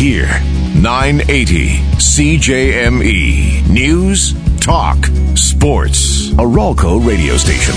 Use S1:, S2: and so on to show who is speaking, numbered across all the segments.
S1: here. 980 CJME. News, talk, sports. A Ralco radio station.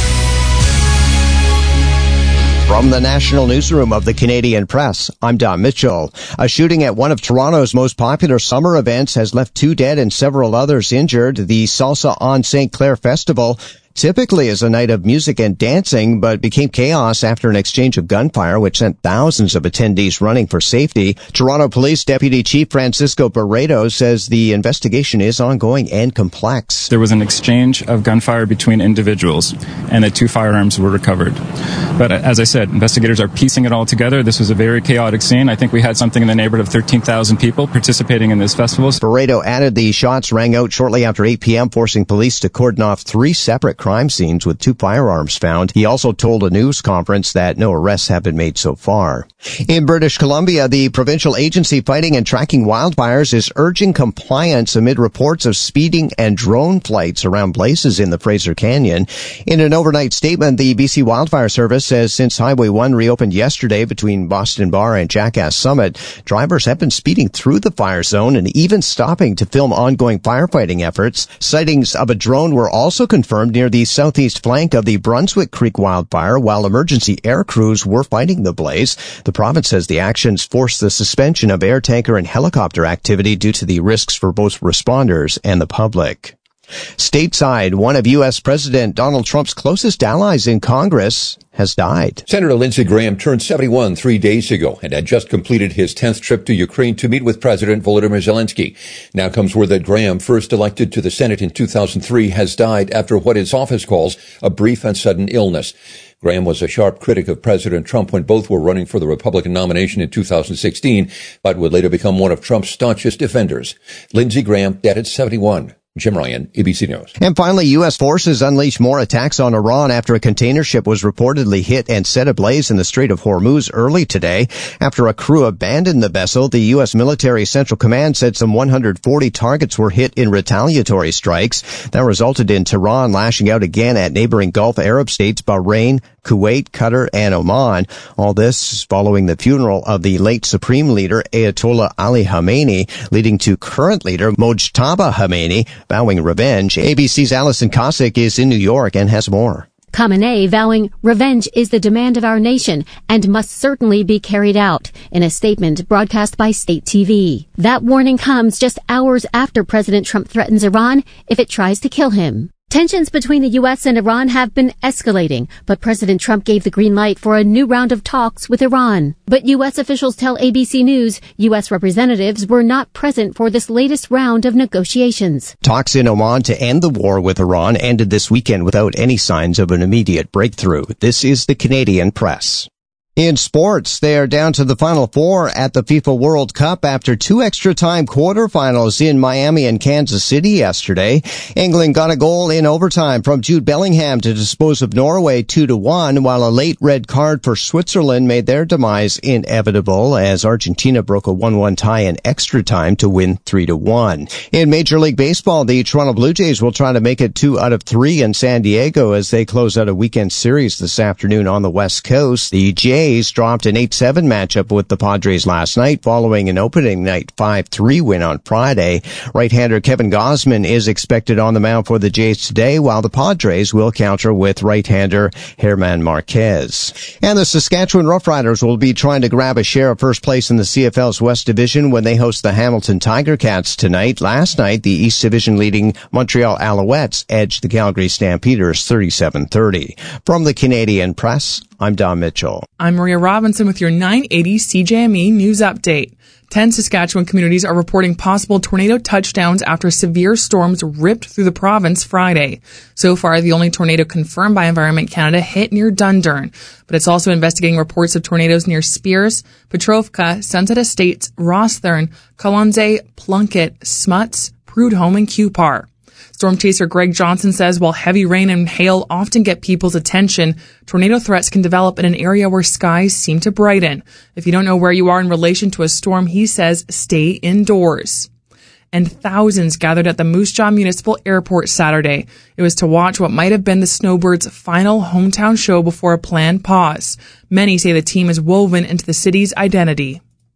S2: From the National Newsroom of the Canadian Press, I'm Don Mitchell. A shooting at one of Toronto's most popular summer events has left 2 dead and several others injured. The Salsa on St. Clair Festival typically is a night of music and dancing, but became chaos after an exchange of gunfire, which sent thousands of attendees running for safety. Toronto Police Deputy Chief Francisco Barreto says the investigation is ongoing and complex.
S3: There was an exchange of gunfire between individuals, and the 2 firearms were recovered. But as I said, investigators are piecing it all together. This was a very chaotic scene. I think we had something in the neighborhood of 13,000 people participating in this festival.
S2: Barreto added the shots rang out shortly after 8 p.m., forcing police to cordon off 3 separate crime scenes with 2 firearms found. He also told a news conference that no arrests have been made so far. In British Columbia, the provincial agency fighting and tracking wildfires is urging compliance amid reports of speeding and drone flights around blazes in the Fraser Canyon. In an overnight statement, the BC Wildfire Service says since Highway 1 reopened yesterday between Boston Bar and Jackass Summit, drivers have been speeding through the fire zone and even stopping to film ongoing firefighting efforts. Sightings of a drone were also confirmed near the southeast flank of the Brunswick Creek wildfire, while emergency air crews were fighting the blaze. The province says the actions forced the suspension of air tanker and helicopter activity due to the risks for both responders and the public. Stateside, one of U.S. President Donald Trump's closest allies in Congress has died.
S4: Senator Lindsey Graham turned 71 3 days ago and had just completed his 10th trip to Ukraine to meet with President Volodymyr Zelensky. Now comes word that Graham, first elected to the Senate in 2003, has died after what his office calls a brief and sudden illness. Graham was a sharp critic of President Trump when both were running for the Republican nomination in 2016, but would later become one of Trump's staunchest defenders. Lindsey Graham, dead at 71. Jim Ryan, ABC News.
S2: And finally, U.S. forces unleashed more attacks on Iran after a container ship was reportedly hit and set ablaze in the Strait of Hormuz early today. After a crew abandoned the vessel, the U.S. Military Central Command said some 140 targets were hit in retaliatory strikes. That resulted in Tehran lashing out again at neighboring Gulf Arab states Bahrain, Kuwait, Qatar, and Oman. All this following the funeral of the late Supreme Leader Ayatollah Ali Khamenei, leading to current leader Mojtaba Khamenei vowing revenge. ABC's Alison Cossack is in New York and has more.
S5: Khamenei vowing revenge is the demand of our nation and must certainly be carried out, in a statement broadcast by state TV. That warning comes just hours after President Trump threatens Iran if it tries to kill him. Tensions between the U.S. and Iran have been escalating, but President Trump gave the green light for a new round of talks with Iran. But U.S. officials tell ABC News U.S. representatives were not present for this latest round of negotiations.
S2: Talks in Oman to end the war with Iran ended this weekend without any signs of an immediate breakthrough. This is the Canadian Press. In sports, they are down to the Final Four at the FIFA World Cup after 2 extra-time quarterfinals in Miami and Kansas City yesterday. England got a goal in overtime from Jude Bellingham to dispose of Norway 2-1, while a late red card for Switzerland made their demise inevitable as Argentina broke a 1-1 tie in extra time to win 3-1. In Major League Baseball, the Toronto Blue Jays will try to make it 2 out of 3 in San Diego as they close out a weekend series this afternoon on the West Coast. The Jays dropped an 8-7 matchup with the Padres last night following an opening night 5-3 win on Friday. Right-hander Kevin Gausman is expected on the mound for the Jays today, while the Padres will counter with right-hander German Marquez. And the Saskatchewan Roughriders will be trying to grab a share of first place in the CFL's West Division when they host the Hamilton Tiger Cats tonight. Last night, the East Division leading Montreal Alouettes edged the Calgary Stampeders 37-30. From the Canadian Press, I'm Don Mitchell.
S6: I'm Maria Robinson with your 980 CJME News Update. 10 Saskatchewan communities are reporting possible tornado touchdowns after severe storms ripped through the province Friday. So far, the only tornado confirmed by Environment Canada hit near Dundurn, but it's also investigating reports of tornadoes near Spears, Petrovka, Sunset Estates, Rossthorn, Colonsay, Plunkett, Smuts, Prudhomme, and Cupar. Storm chaser Greg Johnson says while heavy rain and hail often get people's attention, tornado threats can develop in an area where skies seem to brighten. If you don't know where you are in relation to a storm, he says stay indoors. And thousands gathered at the Moose Jaw Municipal Airport Saturday. It was to watch what might have been the Snowbirds' final hometown show before a planned pause. Many say the team is woven into the city's identity.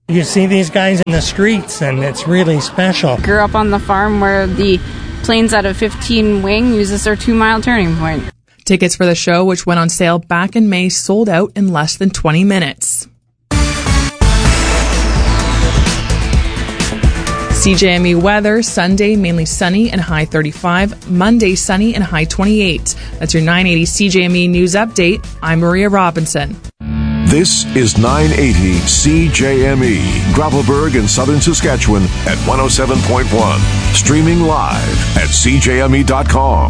S7: You see these guys in the streets, and it's really special.
S8: Grew up on the farm where the planes out of 15 Wing uses their 2-mile turning point.
S6: Tickets for the show, which went on sale back in May, sold out in less than 20 minutes. CJME weather, Sunday mainly sunny and high 35, Monday sunny and high 28. That's your 980 CJME News Update. I'm Maria Robinson.
S1: This is 980 CJME, Gravelburg in southern Saskatchewan at 107.1. Streaming live at CJME.com.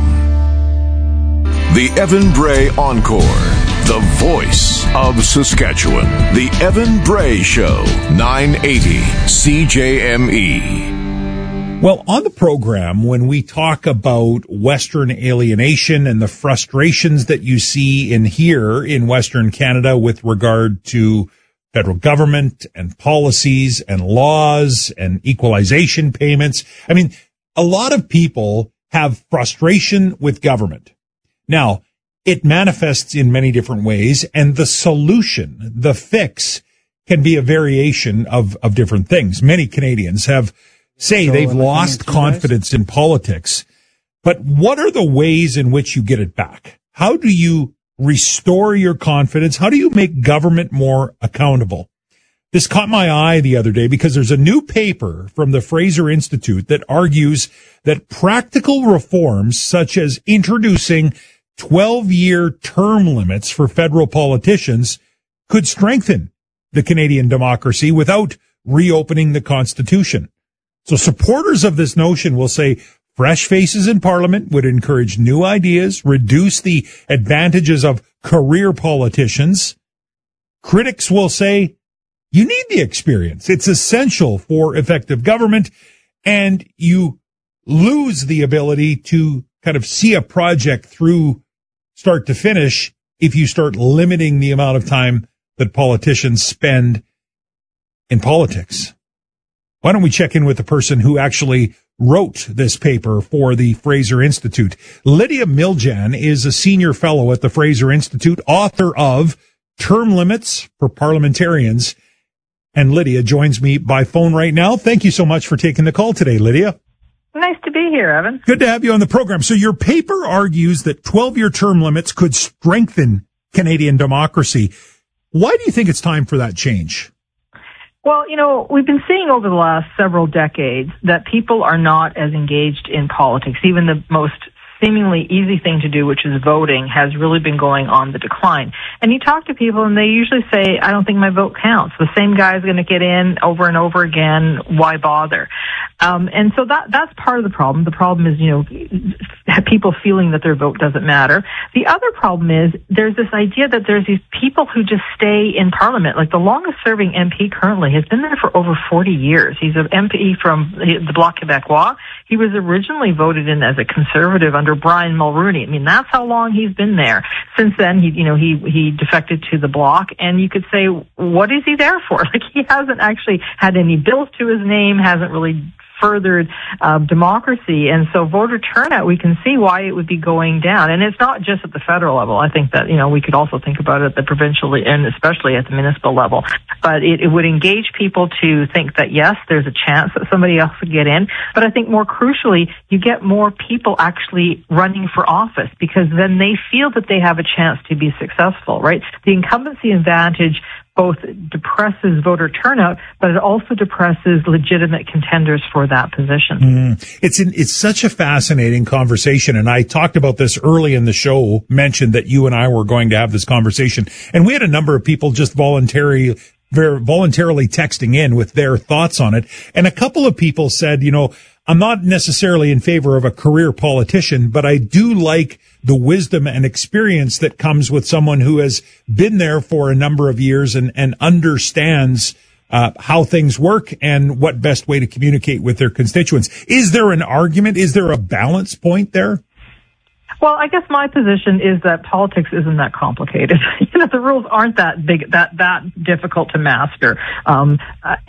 S1: The Evan Bray Encore, the voice of Saskatchewan. The Evan Bray Show, 980 CJME.
S9: Well, on the program, when we talk about Western alienation and the frustrations that you see in here in Western Canada with regard to federal government and policies and laws and equalization payments, I mean, a lot of people have frustration with government. Now, it manifests in many different ways, and the solution, the fix, can be a variation of different things. Many Canadians say they've lost confidence in politics. But what are the ways in which you get it back? How do you restore your confidence? How do you make government more accountable? This caught my eye the other day because there's a new paper from the Fraser Institute that argues that practical reforms such as introducing 12-year term limits for federal politicians could strengthen the Canadian democracy without reopening the Constitution. So supporters of this notion will say fresh faces in Parliament would encourage new ideas, reduce the advantages of career politicians. Critics will say you need the experience. It's essential for effective government, and you lose the ability to kind of see a project through start to finish if you start limiting the amount of time that politicians spend in politics. Why don't we check in with the person who actually wrote this paper for the Fraser Institute? Lydia Miljan is a senior fellow at the Fraser Institute, author of Term Limits for Parliamentarians. And Lydia joins me by phone right now. Thank you so much for taking the call today, Lydia.
S10: Nice to be here, Evan.
S9: Good to have you on the program. So your paper argues that 12-year term limits could strengthen Canadian democracy. Why do you think it's time for that change?
S10: Well, we've been seeing over the last several decades that people are not as engaged in politics. Even the most seemingly easy thing to do, which is voting, has really been going on the decline. And you talk to people and they usually say, I don't think my vote counts. The same guy's going to get in over and over again. Why bother? And so that's part of the problem. The problem is, people feeling that their vote doesn't matter. The other problem is there's this idea that there's these people who just stay in Parliament. Like the longest serving MP currently has been there for over 40 years. He's an MP from the Bloc Québécois. He was originally voted in as a conservative under Brian Mulroney. I mean, that's how long he's been there. Since then, he defected to the Bloc, and you could say, what is he there for? Like, he hasn't actually had any bills to his name, hasn't really furthered democracy. And so voter turnout, we can see why it would be going down. And it's not just at the federal level. I think that, we could also think about it at the provincial and especially at the municipal level. But it would engage people to think that, yes, there's a chance that somebody else would get in. But I think more crucially, you get more people actually running for office because then they feel that they have a chance to be successful, right? The incumbency advantage both depresses voter turnout, but it also depresses legitimate contenders for that position.
S9: It's such a fascinating conversation, and I talked about this early in the show, mentioned that you and I were going to have this conversation, and we had a number of people just voluntarily texting in with their thoughts on it, and a couple of people said, I'm not necessarily in favor of a career politician, but I do like the wisdom and experience that comes with someone who has been there for a number of years and understands how things work and what best way to communicate with their constituents. Is there an argument? Is there a balance point there?
S10: Well, I guess my position is that politics isn't that complicated. The rules aren't that big, that difficult to master. And,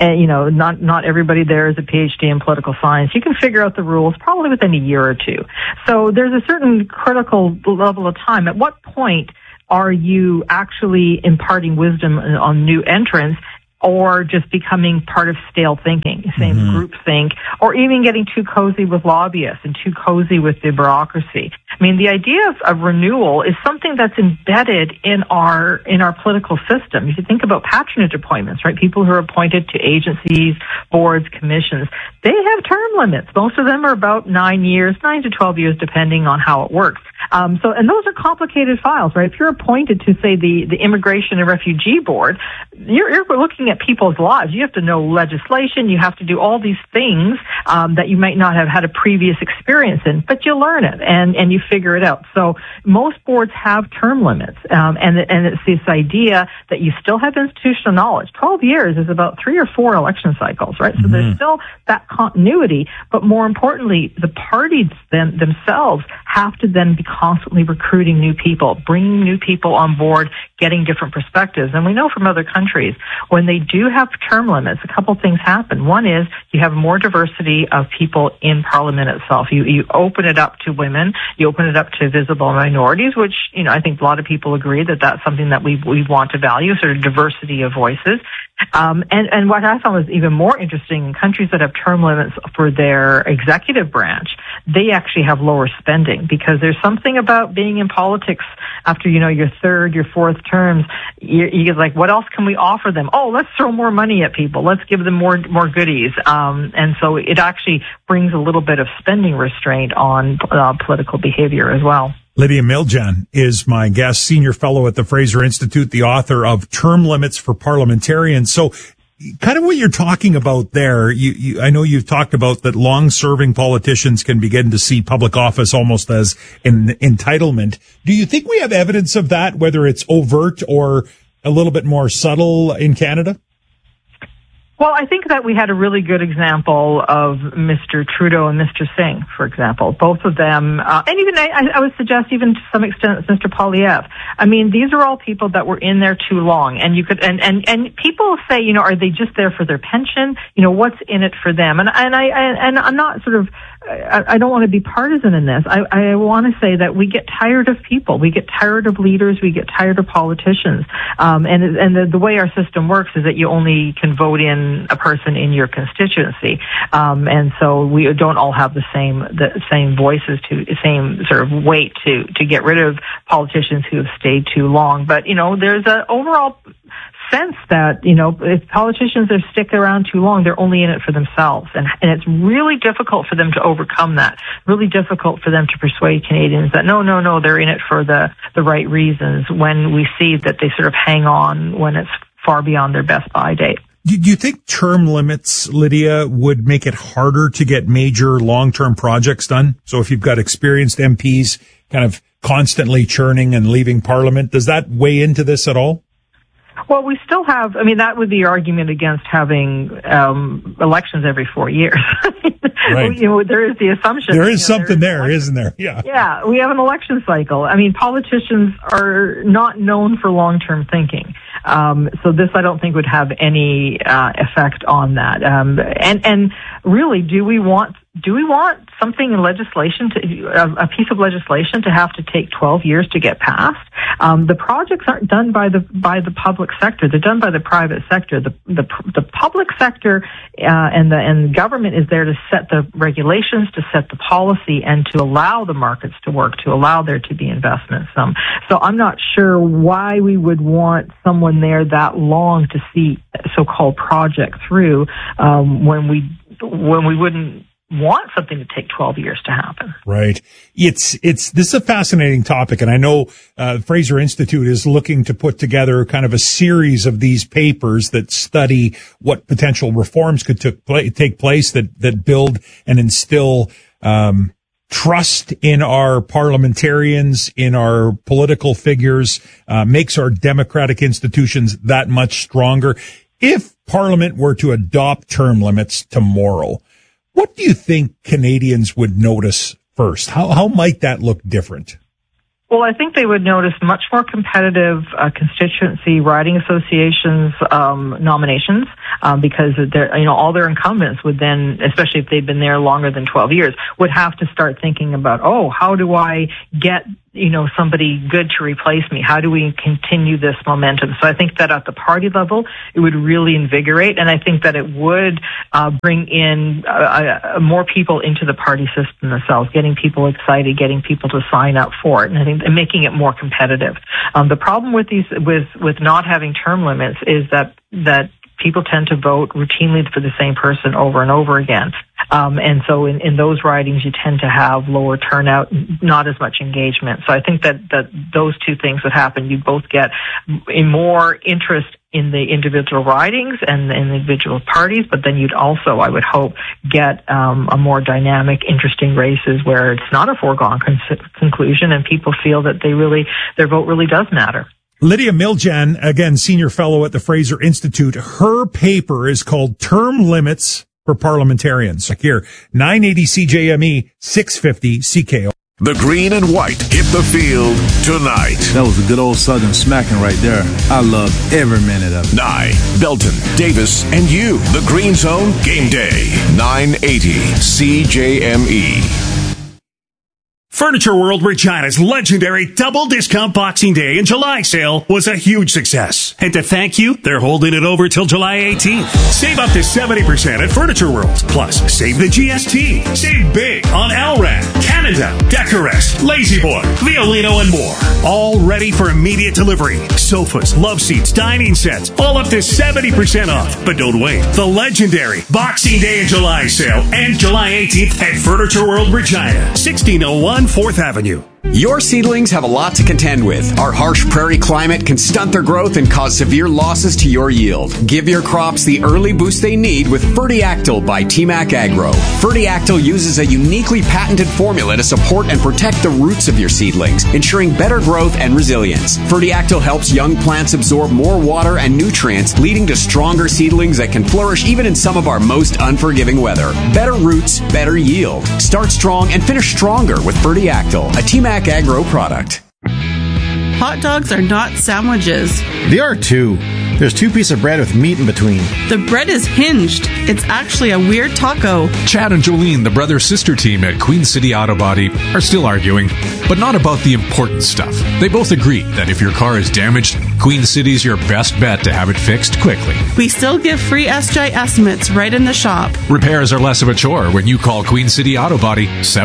S10: not everybody there is a PhD in political science. You can figure out the rules probably within a year or two. So there's a certain critical level of time. At what point are you actually imparting wisdom on new entrants? or just becoming part of stale thinking, same groupthink, or even getting too cozy with lobbyists and too cozy with the bureaucracy. I mean, the idea of renewal is something that's embedded in our political system. If you think about patronage appointments, right? People who are appointed to agencies, boards, commissions, they have term limits. Most of them are about 9 to 12 years, depending on how it works. And those are complicated files, right? If you're appointed to, say, the Immigration and Refugee Board, you're looking at people's lives. You have to know legislation. You have to do all these things that you might not have had a previous experience in, but you learn it and you figure it out. So most boards have term limits, and it's this idea that you still have institutional knowledge. 12 years is about 3 or 4 election cycles, right? So there's still that continuity, but more importantly, the parties themselves have to then be constantly recruiting new people, bringing new people on board, getting different perspectives. And we know from other countries, when they do have term limits, a couple things happen. One is you have more diversity of people in Parliament itself. You open it up to women, you open it up to visible minorities, which, I think a lot of people agree that that's something that we want to value, sort of diversity of voices. And what I found was even more interesting, in countries that have term limits for their executive branch, they actually have lower spending, because there's something about being in politics after, your third, your fourth terms. You're like, what else can we offer them? Oh, let's throw more money at people. Let's give them more goodies. And so it actually brings a little bit of spending restraint on political behavior as well.
S9: Lydia Miljan is my guest, senior fellow at the Fraser Institute, the author of Term Limits for Parliamentarians. So kind of what you're talking about there, I know you've talked about that long-serving politicians can begin to see public office almost as an entitlement. Do you think we have evidence of that, whether it's overt or a little bit more subtle in Canada?
S10: Well, I think that we had a really good example of Mr. Trudeau and Mr. Singh, for example. Both of them, and even I would suggest even to some extent Mr. Poilievre. I mean, these are all people that were in there too long, and you could, and people say, are they just there for their pension? What's in it for them? And I'm not sort of, I don't want to be partisan in this. I want to say that we get tired of people. We get tired of leaders. We get tired of politicians. And the way our system works is that you only can vote in a person in your constituency. And so we don't all have the same voices, same sort of weight to get rid of politicians who have stayed too long. But, there's an overall sense that, if politicians are stick around too long, they're only in it for themselves. And it's really difficult for them to overcome that. Really difficult for them to persuade Canadians that no, they're in it for the right reasons, when we see that they sort of hang on when it's far beyond their best buy date.
S9: Do you think term limits, Lydia, would make it harder to get major long-term projects done? So if you've got experienced MPs kind of constantly churning and leaving Parliament, does that weigh into this at all?
S10: Well, we still have, that would be your argument against having elections every 4 years. Right. There is the assumption.
S9: There is something there, isn't there? Yeah.
S10: Yeah, we have an election cycle. Politicians are not known for long-term thinking. So this, I don't think, would have any effect on that. And really, do we want something in legislation, a piece of legislation, to have to take 12 years to get passed? The projects aren't done by the public sector; they're done by the private sector. The public sector and the government is there to set the regulations, to set the policy, and to allow the markets to work, to allow there to be investments. So I'm not sure why we would want someone there that long to see a so-called project through when we wouldn't want something to take 12 years to happen.
S9: Right. This is a fascinating topic, and I know Fraser Institute is looking to put together kind of a series of these papers that study what potential reforms could take place that build and instill trust in our parliamentarians, in our political figures, makes our democratic institutions that much stronger. If Parliament were to adopt term limits tomorrow, what do you think Canadians would notice first? How might that look different?
S10: Well, I think they would notice much more competitive constituency riding associations nominations because all their incumbents would then, especially if they've been there longer than 12 years, would have to start thinking about, how do I get somebody good to replace me? How do we continue this momentum? So I think that at the party level, it would really invigorate, and I think that it would bring in more people into the party system themselves, getting people excited, getting people to sign up for it, and I think and making it more competitive. The problem with not having term limits is that people tend to vote routinely for the same person over and over again. And so in those ridings, you tend to have lower turnout, not as much engagement. So I think that those two things would happen. You both get more interest in the individual ridings and the individual parties, but then you'd also, I would hope, get a more dynamic, interesting races where it's not a foregone conclusion and people feel that their vote really does matter.
S9: Lydia Miljan, again, senior fellow at the Fraser Institute, her paper is called Term Limits for Parliamentarians. Like here, 980 CJME, 650 CKO.
S1: The green and white hit the field tonight.
S11: That was a good old Southern smacking right there. I loved every minute of it.
S1: Nye, Belton, Davis, and you. The Green Zone Game Day. 980 CJME.
S12: Furniture World Regina's legendary double discount Boxing Day and July sale was a huge success. And to thank you, they're holding it over till July 18th. Save up to 70% at Furniture World. Plus, save the GST. Save big on Alrad, Canada, Decorest, La-Z-Boy, Violino, and more. All ready for immediate delivery. Sofas, love seats, dining sets, all up to 70% off. But don't wait. The legendary Boxing Day and July sale and July 18th at Furniture World Regina, 1601 4th Avenue.
S13: Your seedlings have a lot to contend with. Our harsh prairie climate can stunt their growth and cause severe losses to your yield. Give your crops the early boost they need with Fertiactyl by TMAC Agro. Fertiactyl uses a uniquely patented formula to support and protect the roots of your seedlings, ensuring better growth and resilience. Fertiactyl helps young plants absorb more water and nutrients, leading to stronger seedlings that can flourish even in some of our most unforgiving weather. Better roots, better yield. Start strong and finish stronger with Fertiactyl, a TMAC Agro product.
S14: Hot dogs are not sandwiches.
S15: They are too. There's 2 pieces of bread with meat in between.
S14: The bread is hinged. It's actually a weird taco.
S16: Chad and Jolene, the brother-sister team at Queen City Auto Body, are still arguing, but not about the important stuff. They both agree that if your car is damaged, Queen City's your best bet to have it fixed quickly.
S14: We still give free SJ estimates right in the shop.
S16: Repairs are less of a chore when you call Queen City Auto Body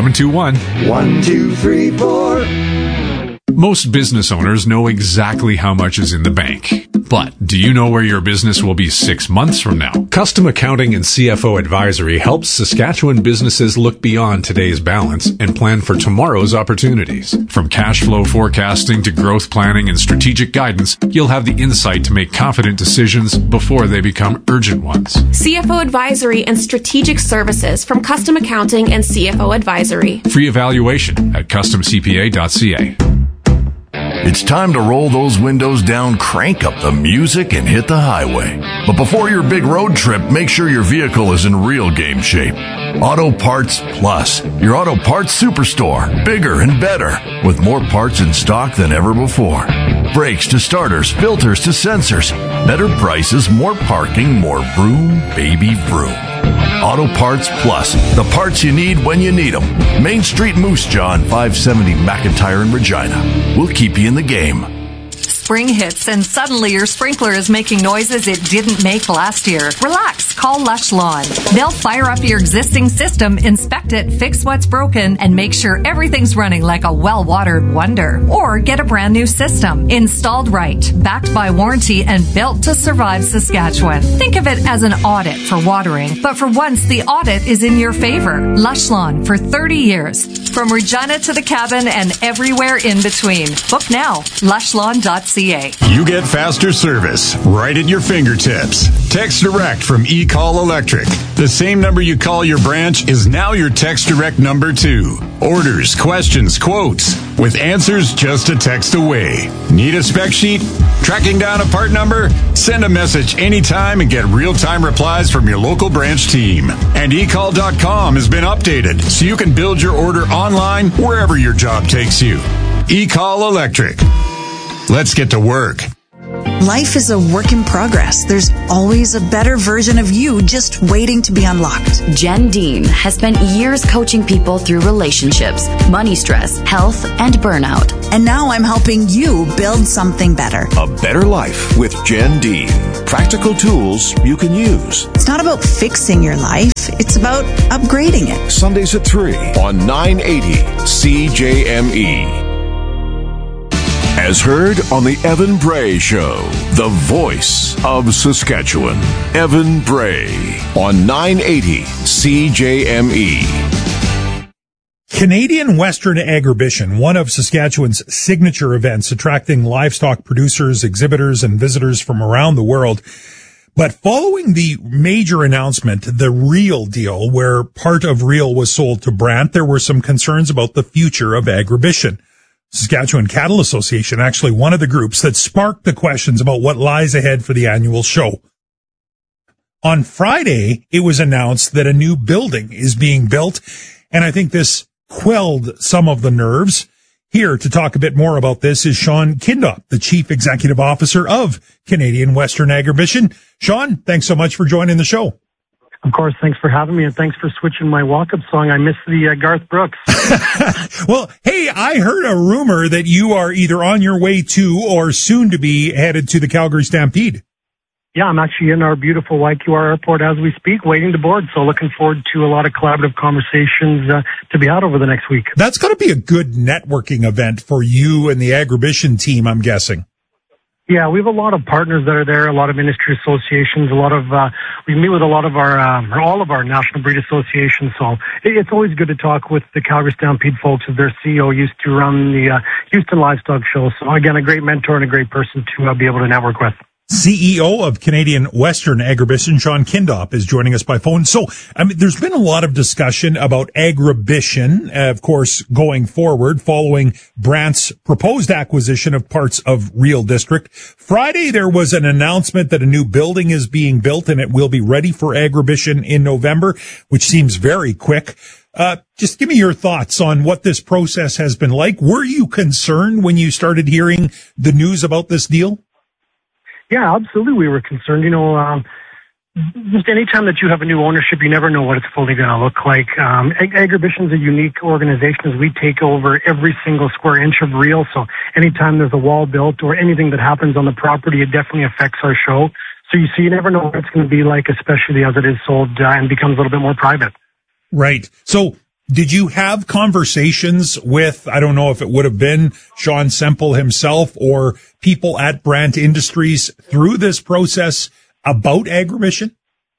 S16: 721-1234. Most business owners know exactly how much is in the bank. But do you know where your business will be 6 months from now? Custom Accounting and CFO Advisory helps Saskatchewan businesses look beyond today's balance and plan for tomorrow's opportunities. From cash flow forecasting to growth planning and strategic guidance, you'll have the insight to make confident decisions before they become urgent ones.
S17: CFO Advisory and Strategic Services from Custom Accounting and CFO Advisory.
S16: Free evaluation at customcpa.ca.
S18: It's time to roll those windows down, crank up the music, and hit the highway. But before your big road trip, make sure your vehicle is in real game shape. Auto Parts Plus, your auto parts superstore. Bigger and better, with more parts in stock than ever before. Brakes to starters, filters to sensors. Better prices, more parking, more vroom, baby vroom. Auto Parts Plus, the parts you need when you need them. Main Street Moose Jaw on 570 McIntyre in Regina. We'll keep you in the game.
S19: Spring hits and suddenly your sprinkler is making noises it didn't make last year. Relax, call Lush Lawn. They'll fire up your existing system, inspect it, fix what's broken, and make sure everything's running like a well-watered wonder. Or get a brand new system, installed right, backed by warranty, and built to survive Saskatchewan. Think of it as an audit for watering, but for once the audit is in your favor. Lush Lawn for 30 years. From Regina to the cabin and everywhere in between. Book now, lushlawn.ca.
S20: You get faster service right at your fingertips. Text Direct from eCall Electric. The same number you call your branch is now your Text Direct number too. Orders, questions, quotes, with answers just a text away. Need a spec sheet? Tracking down a part number? Send a message anytime and get real-time replies from your local branch team. And eCall.com has been updated so you can build your order online wherever your job takes you. eCall Electric. Let's get to work.
S21: Life is a work in progress. There's always a better version of you just waiting to be unlocked.
S22: Jen Dean has spent years coaching people through relationships, money stress, health, and burnout.
S21: And now I'm helping you build something better.
S1: A better life with Jen Dean. Practical tools you can use.
S21: It's not about fixing your life. It's about upgrading it.
S1: Sundays at 3 on 980 CJME. As heard on the Evan Bray Show, the voice of Saskatchewan. Evan Bray on 980 CJME.
S9: Canadian Western Agribition, one of Saskatchewan's signature events, attracting livestock producers, exhibitors, and visitors from around the world. But following the major announcement, the Real deal, where part of Real was sold to Brandt, there were some concerns about the future of Agribition. Saskatchewan Cattle Association, actually one of the groups that sparked the questions about what lies ahead for the annual show. On Friday, it was announced that a new building is being built, and I think this quelled some of the nerves. Here to talk a bit more about this is Sean Kindop, the Chief Executive Officer of Canadian Western Agribition. Sean, thanks so much for joining the show.
S23: Of course, thanks for having me, and thanks for switching my walk-up song. I missed the Garth Brooks.
S9: Well, hey, I heard a rumor that you are either on your way to or soon to be headed to the Calgary Stampede.
S23: Yeah, I'm actually in our beautiful YQR airport as we speak, waiting to board. So looking forward to a lot of collaborative conversations to be had over the next week.
S9: That's going to be a good networking event for you and the Agribition team, I'm guessing.
S23: Yeah, we have a lot of partners that are there, a lot of industry associations, a lot of, we meet with a lot of our, all of our national breed associations. So it's always good to talk with the Calgary Stampede folks, as their CEO used to run the Houston Livestock Show. So again, a great mentor and a great person to be able to network with.
S9: CEO of Canadian Western Agribition, Sean Kindop, is joining us by phone. So, I mean, there's been a lot of discussion about Agribition, of course, going forward, following Brandt's proposed acquisition of parts of Real District. Friday, there was an announcement that a new building is being built and it will be ready for Agribition in November, which seems very quick. Just give me your thoughts on what this process has been like. Were you concerned when you started hearing the news about this deal?
S23: Yeah, absolutely. We were concerned. You know, just any time that you have a new ownership, you never know what it's fully going to look like. Agribition is a unique organization as we take over every single square inch of Real. So anytime there's a wall built or anything that happens on the property, it definitely affects our show. So you never know what it's going to be like, especially as it is sold and becomes a little bit more private.
S9: Right. So did you have conversations with, I don't know if it would have been Sean Semple himself or people at Brandt Industries through this process about Agribition?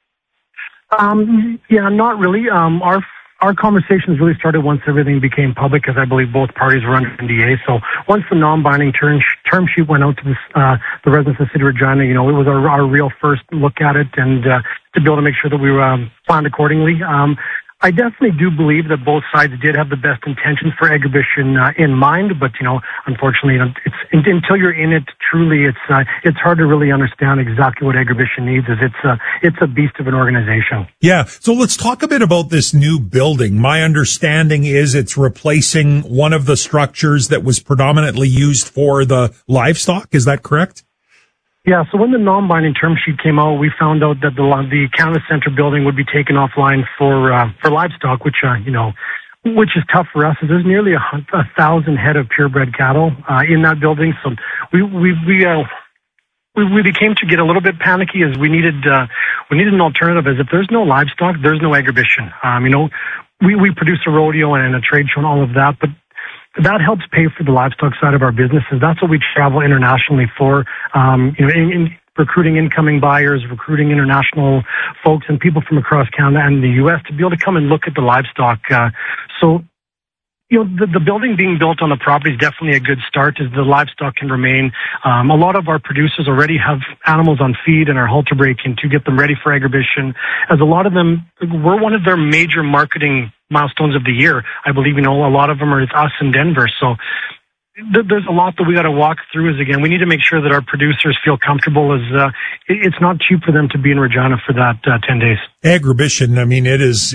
S23: Yeah, not really. Our conversations really started once everything became public, because I believe both parties were under NDA. So once the non-binding term sheet went out to the residents of the city of Regina, you know, it was our real first look at it, and to be able to make sure that we were planned accordingly. I definitely do believe that both sides did have the best intentions for Agribition in mind, but you know, unfortunately, it's until you're in it truly, it's hard to really understand exactly what Agribition needs. As it's a beast of an organization.
S9: Yeah. So let's talk a bit about this new building. My understanding is it's replacing one of the structures that was predominantly used for the livestock. Is that correct?
S23: Yeah, so when the non-binding term sheet came out, we found out that the Canada Centre building would be taken offline for livestock, which is tough for us. There's nearly 1,000 head of purebred cattle in that building, so we became to get a little bit panicky, as we needed an alternative. As if there's no livestock, there's no Agribition. We produce a rodeo and a trade show and all of that, but that helps pay for the livestock side of our businesses. That's what we travel internationally for. In recruiting incoming buyers, recruiting international folks and people from across Canada and the U.S. to be able to come and look at the livestock. The building being built on the property is definitely a good start, as the livestock can remain. A lot of our producers already have animals on feed and are halter breaking to get them ready for Agribition, as a lot of them, we're one of their major marketing milestones of the year. I believe, a lot of them are us in Denver. So There's a lot that we got to walk through. Is again, we need to make sure that our producers feel comfortable. It's not cheap for them to be in Regina for that 10 days.
S9: Agribition, I mean, it is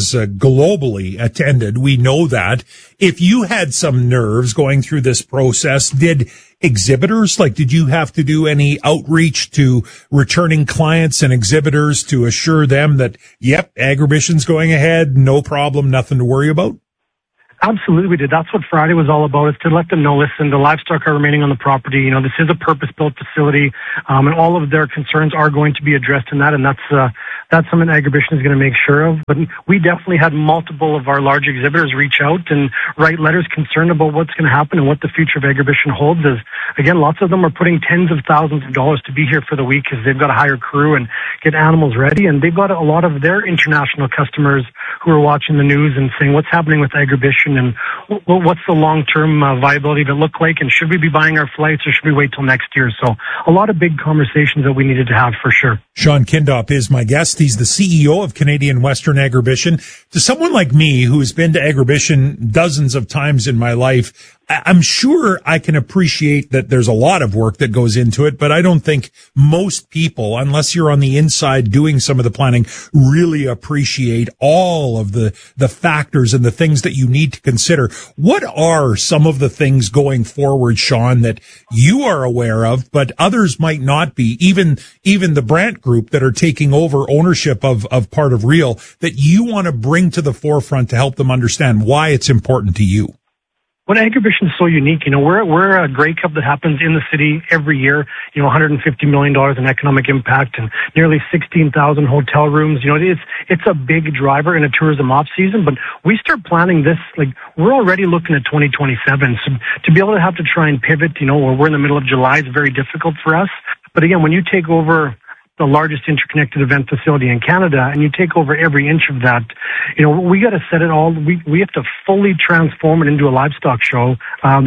S9: globally attended. We know that. If you had some nerves going through this process, did exhibitors, did you have to do any outreach to returning clients and exhibitors to assure them that, yep, Agribition's going ahead, no problem, nothing to worry about?
S23: Absolutely, we did. That's what Friday was all about, is to let them know, listen, the livestock are remaining on the property. This is a purpose-built facility, and all of their concerns are going to be addressed in that, and that's something Agribition is going to make sure of. But we definitely had multiple of our large exhibitors reach out and write letters concerned about what's going to happen and what the future of Agribition holds. As again, lots of them are putting tens of thousands of dollars to be here for the week because they've got to hire crew and get animals ready, and they've got a lot of their international customers who are watching the news and saying, what's happening with Agribition, and what's the long-term viability of it look like, and should we be buying our flights or should we wait till next year? So a lot of big conversations that we needed to have for sure.
S9: Sean Kindop is my guest. He's the CEO of Canadian Western Agribition. To someone like me who has been to Agribition dozens of times in my life, I'm sure I can appreciate that there's a lot of work that goes into it, but I don't think most people, unless you're on the inside doing some of the planning, really appreciate all of the factors and the things that you need to consider. What are some of the things going forward, Sean, that you are aware of, but others might not be, even the Brandt Group that are taking over ownership of part of Real, that you want to bring to the forefront to help them understand why it's important to you?
S23: Well, Agribition is so unique. We're a Grey Cup that happens in the city every year. $150 million in economic impact and nearly 16,000 hotel rooms. It's a big driver in a tourism off season. But we start planning this, we're already looking at 2027. So to be able to have to try and pivot, we're in the middle of July, is very difficult for us. But again, when you take over the largest interconnected event facility in Canada, and you take over every inch of that, we got to set it all. We have to fully transform it into a livestock show.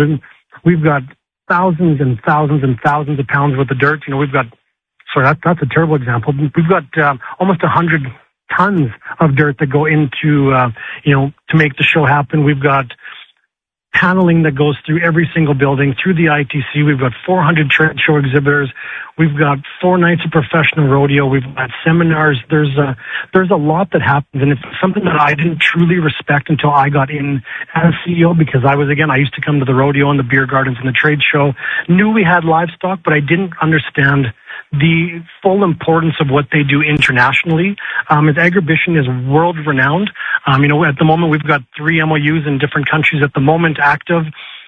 S23: We've got thousands and thousands and thousands of pounds worth of dirt. That's a terrible example. We've got almost 100 tons of dirt that go into, to make the show happen. We've got paneling that goes through every single building, through the ITC. We've got 400 trade show exhibitors. We've got 4 nights of professional rodeo. We've got seminars. There's a lot that happens, and it's something that I didn't truly respect until I got in as CEO, because I used to come to the rodeo and the beer gardens and the trade show, knew we had livestock, but I didn't understand the full importance of what they do internationally. As Agribition is world renowned. At the moment we've got 3 MOUs in different countries at the moment active.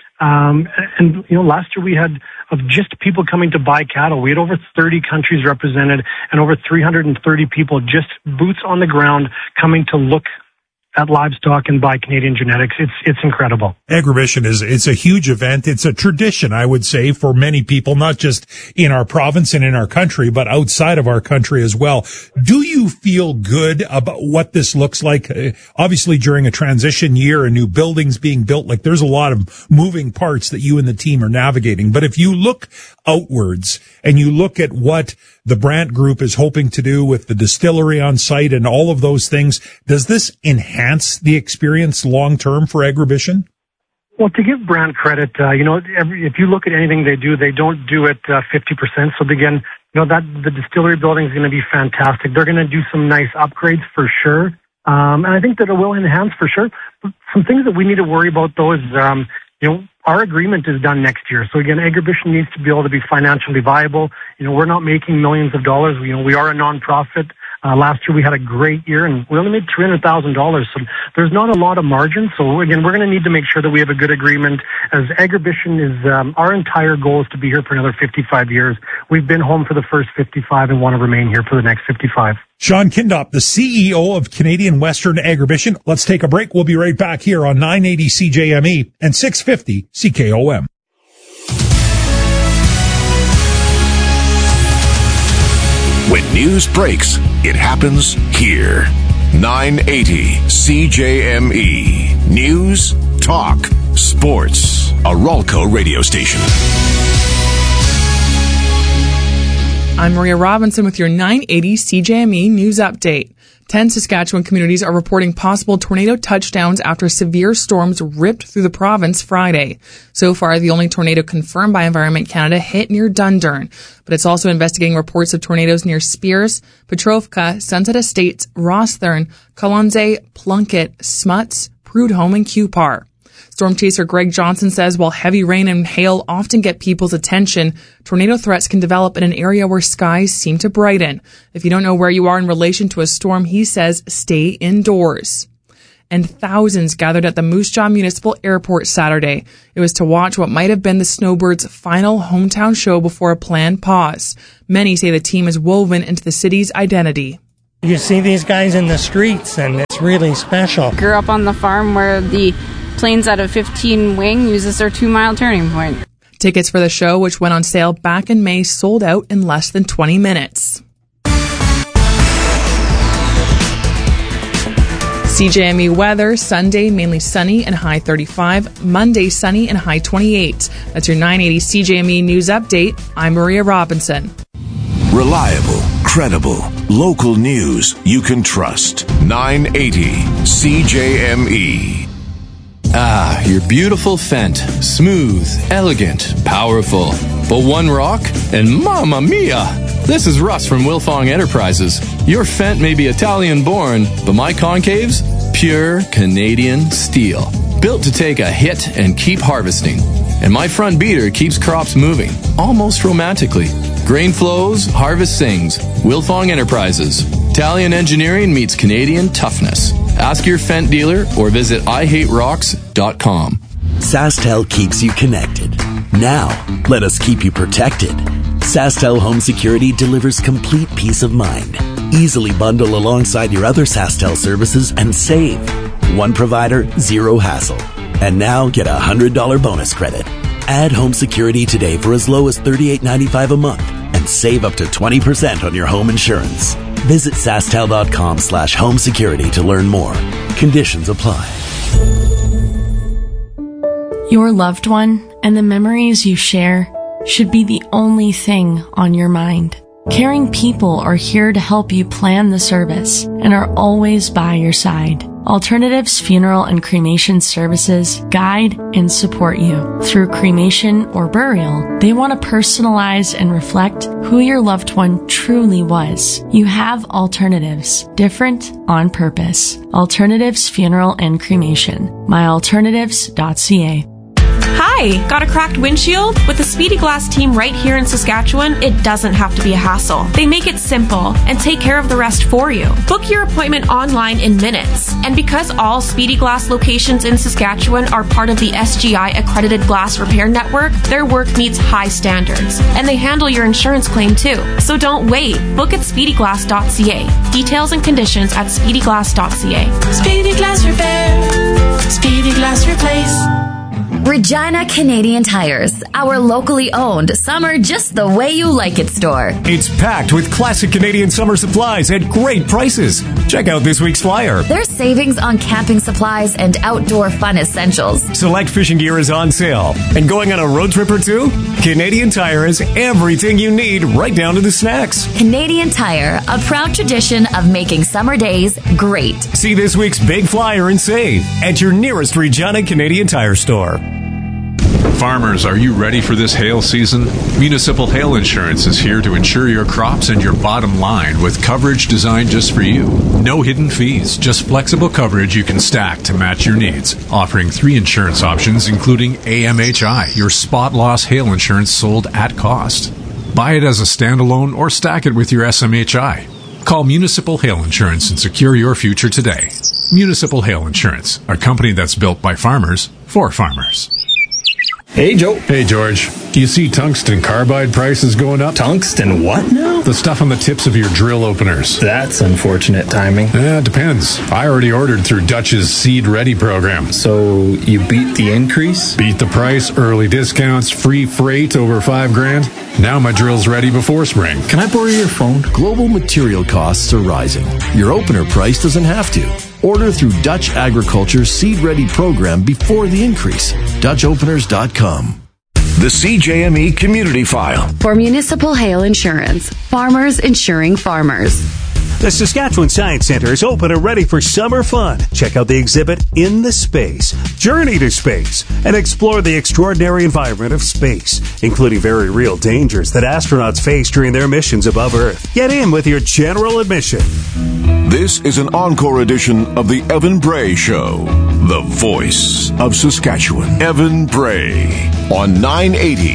S23: Last year we had, of just people coming to buy cattle, we had over 30 countries represented and over 330 people, just boots on the ground, coming to look at livestock and buy Canadian genetics. It's incredible.
S9: Agribition it's a huge event. It's a tradition, I would say, for many people, not just in our province and in our country, but outside of our country as well. Do you feel good about what this looks like? Obviously, during a transition year and new buildings being built, there's a lot of moving parts that you and the team are navigating. But if you look outwards and you look at what the Brandt Group is hoping to do with the distillery on site and all of those things, does this enhance the experience long term for Agribition?
S23: Well, to give Brandt credit, if you look at anything they do, they don't do it 50%. So again, that the distillery building is going to be fantastic. They're going to do some nice upgrades for sure, and I think that it will enhance for sure. Some things that we need to worry about though is, our agreement is done next year. So again, Agribition needs to be able to be financially viable. We're not making millions of dollars. We are a nonprofit. Last year we had a great year and we only made $300,000. So there's not a lot of margin. So again, we're going to need to make sure that we have a good agreement. As Agribition is, our entire goal is to be here for another 55 years. We've been home for the first 55 and want to remain here for the next 55.
S9: Sean Kindop, the CEO of Canadian Western Agribition. Let's take a break. We'll be right back here on 980 CJME and 650 CKOM.
S1: When news breaks, it happens here. 980 CJME. News, talk, sports. A Ralco radio station. I'm
S6: Maria Robinson with your 980 CJME news update. 10 Saskatchewan communities are reporting possible tornado touchdowns after severe storms ripped through the province Friday. So far, the only tornado confirmed by Environment Canada hit near Dundurn, but it's also investigating reports of tornadoes near Spears, Petrovka, Sunset Estates, Rosthern, Colonsay, Plunkett, Smuts, Prudhomme, and Cupar. Storm chaser Greg Johnson says while heavy rain and hail often get people's attention, tornado threats can develop in an area where skies seem to brighten. If you don't know where you are in relation to a storm, he says stay indoors. And thousands gathered at the Moose Jaw Municipal Airport Saturday. It was to watch what might have been the Snowbirds' final hometown show before a planned pause. Many say the team is woven into the city's identity.
S7: You see these guys in the streets, and it's really special.
S8: Grew up on the farm where the planes out of 15 Wing uses their 2-mile turning point.
S6: Tickets for the show, which went on sale back in May, sold out in less than 20 minutes. CJME weather, Sunday mainly sunny and high 35, Monday sunny and high 28. That's your 980 CJME News Update. I'm Maria Robinson.
S1: Reliable, credible, local news you can trust. 980 CJME.
S3: Ah, your beautiful Fendt. Smooth, elegant, powerful. But one rock, and mamma mia! This is Russ from Wilfong Enterprises. Your Fendt may be Italian-born, but my concaves? Pure Canadian steel. Built to take a hit and keep harvesting. And my front beater keeps crops moving, almost romantically. Grain flows, harvest sings. Wilfong Enterprises. Italian engineering meets Canadian toughness. Ask your Fendt dealer or visit IHateRocks.com.
S4: SaskTel keeps you connected. Now, let us keep you protected. SaskTel Home Security delivers complete peace of mind. Easily bundle alongside your other SaskTel services and save. One provider, zero hassle. And now get a $100 bonus credit. Add home security today for as low as $38.95 a month and save up to 20% on your home insurance. Visit SaskTel.com/home security to learn more. Conditions apply.
S5: Your loved one and the memories you share should be the only thing on your mind. Caring people are here to help you plan the service and are always by your side. Alternatives Funeral and Cremation Services guide and support you. Through cremation or burial, they want to personalize and reflect who your loved one truly was. You have alternatives, different on purpose. Alternatives Funeral and Cremation. myalternatives.ca.
S17: Hi, got a cracked windshield? With the Speedy Glass team right here in Saskatchewan, it doesn't have to be a hassle. They make it simple and take care of the rest for you. Book your appointment online in minutes. And because all Speedy Glass locations in Saskatchewan are part of the SGI accredited glass repair network, their work meets high standards. And they handle your insurance claim too. So don't wait. Book at speedyglass.ca. Details and conditions at speedyglass.ca.
S24: Speedy Glass Repair. Speedy Glass Replace.
S22: Regina Canadian Tires, our locally owned summer just the way you like it store.
S25: It's packed with classic Canadian summer supplies at great prices. Check out this week's flyer.
S22: There's savings on camping supplies and outdoor fun essentials.
S25: Select fishing gear is on sale. And going on a road trip or two? Canadian Tire has everything you need right down to the snacks.
S22: Canadian Tire, a proud tradition of making summer days great.
S25: See this week's big flyer and save at your nearest Regina Canadian Tire store.
S16: Farmers, are you ready for this hail season? Municipal Hail Insurance is here to insure your crops and your bottom line with coverage designed just for you. No hidden fees, just flexible coverage you can stack to match your needs. Offering 3 insurance options, including AMHI, your spot loss hail insurance sold at cost. Buy it as a standalone or stack it with your SMHI. Call Municipal Hail Insurance and secure your future today. Municipal Hail Insurance, a company that's built by farmers for farmers.
S26: Hey, Joe. Hey, George. Do you see tungsten carbide prices going up?
S27: Tungsten what now?
S26: The stuff on the tips of your drill openers.
S27: That's unfortunate timing.
S16: Depends. I already ordered through Dutch's Seed Ready program.
S27: So you beat the increase?
S16: Beat the price, early discounts, free freight over $5,000. Now my drill's ready before spring.
S27: Can I borrow your phone?
S18: Global material costs are rising. Your opener price doesn't have to. Order through Dutch Agriculture's Seed Ready program before the increase. DutchOpeners.com.
S1: The CJME Community File.
S22: For Municipal Hail Insurance, farmers insuring farmers.
S2: The Saskatchewan Science Centre is open and ready for summer fun. Check out the exhibit In the Space, Journey to Space, and explore the extraordinary environment of space, including very real dangers that astronauts face during their missions above Earth. Get in with your general admission.
S1: This is an encore edition of the Evan Bray Show, the voice of Saskatchewan. Evan Bray on 980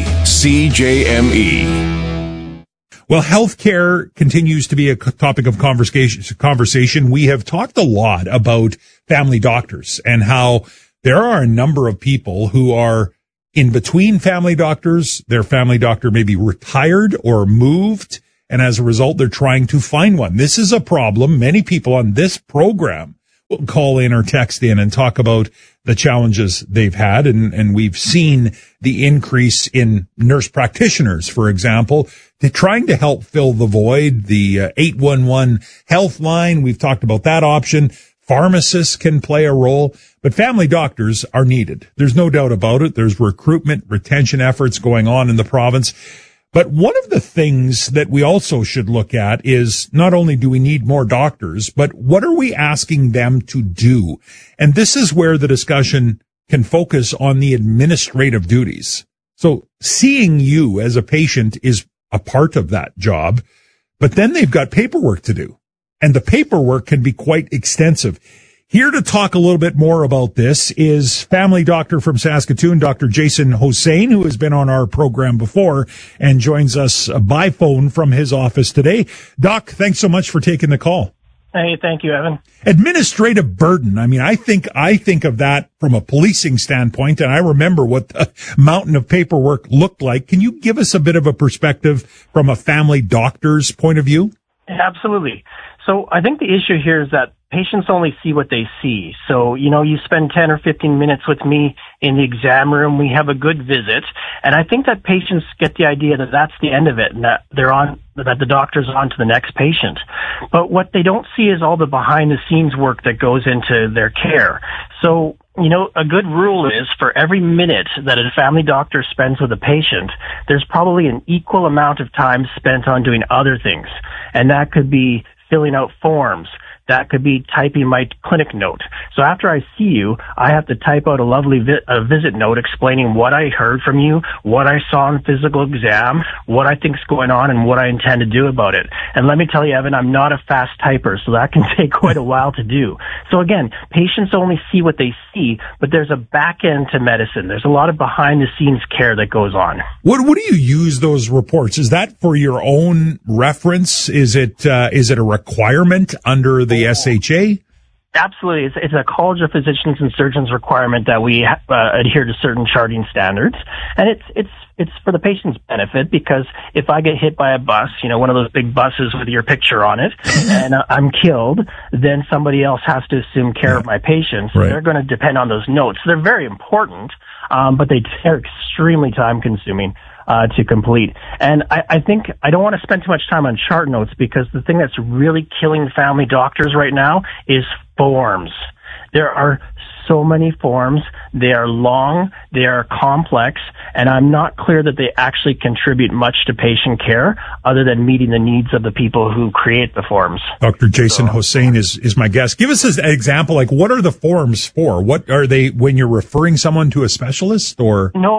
S1: CJME.
S9: Well, healthcare continues to be a topic of conversation. We have talked a lot about family doctors and how there are a number of people who are in between family doctors. Their family doctor may be retired or moved, and as a result, they're trying to find one. This is a problem. Many people on this program will call in or text in and talk about the challenges they've had. And we've seen the increase in nurse practitioners, for example, they're trying to help fill the void. The 811 health line, we've talked about that option. Pharmacists can play a role, but family doctors are needed. There's no doubt about it. There's recruitment, retention efforts going on in the province. But one of the things that we also should look at is not only do we need more doctors, but what are we asking them to do? And this is where the discussion can focus on the administrative duties. So seeing you as a patient is a part of that job, but then they've got paperwork to do, and the paperwork can be quite extensive. Here to talk a little bit more about this is family doctor from Saskatoon, Dr. Jason Hossain, who has been on our program before and joins us by phone from his office today. Doc, thanks so much for taking the call.
S10: Hey, thank you, Evan.
S9: Administrative burden. I mean, I think of that from a policing standpoint, and I remember what the mountain of paperwork looked like. Can you give us a bit of a perspective from a family doctor's point of view?
S10: Absolutely. So I think the issue here is that patients only see what they see. So, you spend 10 or 15 minutes with me in the exam room. We have a good visit. And I think that patients get the idea that that's the end of it and that that the doctor's on to the next patient. But what they don't see is all the behind the scenes work that goes into their care. So, a good rule is for every minute that a family doctor spends with a patient, there's probably an equal amount of time spent on doing other things. And that could be filling out forms. That could be typing my clinic note. So after I see you, I have to type out a lovely visit note explaining what I heard from you, what I saw in physical exam, what I think's going on, and what I intend to do about it. And let me tell you, Evan, I'm not a fast typer, so that can take quite a while to do. So again, patients only see what they see, but there's a back end to medicine. There's a lot of behind the scenes care that goes on.
S9: What do you use those reports? Is that for your own reference? Is it a requirement under the SHA?
S10: Absolutely. It's a College of Physicians and Surgeons requirement that we adhere to certain charting standards. And it's for the patient's benefit, because if I get hit by a bus, one of those big buses with your picture on it, and I'm killed, then somebody else has to assume care of my patient. So they're going to depend on those notes. They're very important, but they're extremely time consuming to complete. And I think I don't want to spend too much time on chart notes, because the thing that's really killing family doctors right now is forms. There are so many forms. They are long, they are complex, and I'm not clear that they actually contribute much to patient care other than meeting the needs of the people who create the forms.
S9: Dr. Jason Hossain is my guest. Give us an example, like what are the forms for? What are they when you're referring someone to a specialist, or?
S10: No,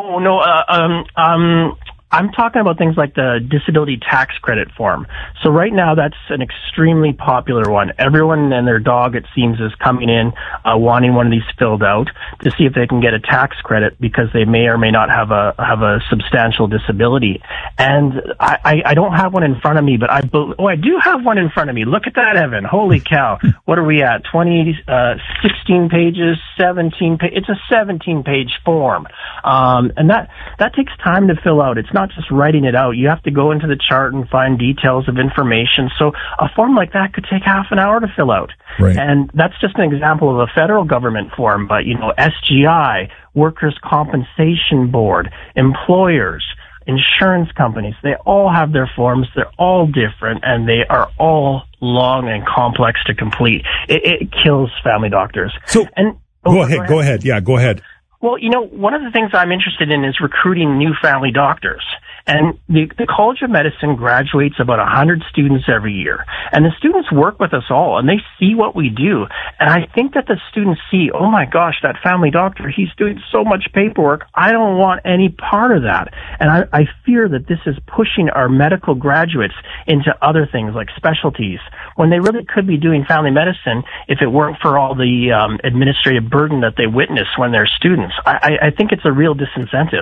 S10: I'm talking about things like the disability tax credit form. So right now, that's an extremely popular one. Everyone and their dog, it seems, is coming in wanting one of these filled out to see if they can get a tax credit because they may or may not have a substantial disability. And I don't have one in front of me, but I do have one in front of me. Look at that, Evan. Holy cow. What are we at? 16 pages, 17 pages. It's a 17-page form. And that takes time to fill out. It's not just writing it out. You have to go into the chart and find details of information. So a form like that could take half an hour to fill out.
S9: Right.
S10: And that's just an example of a federal government form. But, SGI, Workers' Compensation Board, employers, insurance companies, they all have their forms. They're all different, and they are all long and complex to complete. It kills family doctors.
S9: So, go ahead. Yeah, go ahead.
S10: Well, one of the things I'm interested in is recruiting new family doctors. And the College of Medicine graduates about 100 students every year. And the students work with us all, and they see what we do. And I think that the students see, oh my gosh, that family doctor, he's doing so much paperwork. I don't want any part of that. And I fear that this is pushing our medical graduates into other things like specialties, when they really could be doing family medicine if it weren't for all the administrative burden that they witness when they're students. I think it's a real disincentive.